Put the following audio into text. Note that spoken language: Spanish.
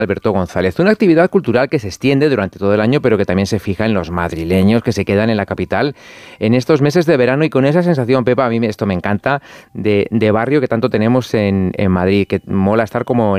Alberto González. Una actividad cultural que se extiende durante todo el año, pero que también se fija en los madrileños que se quedan en la capital en estos meses de verano y con esa sensación, Pepa, a mí esto me encanta, de barrio que tanto tenemos en Madrid, que mola estar como